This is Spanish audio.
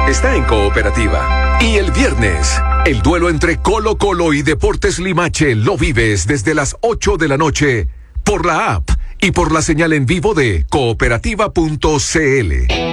está en Cooperativa. Y el viernes, el duelo entre Colo-Colo y Deportes Limache lo vives desde las 8 de la noche por la app y por la señal en vivo de cooperativa.cl.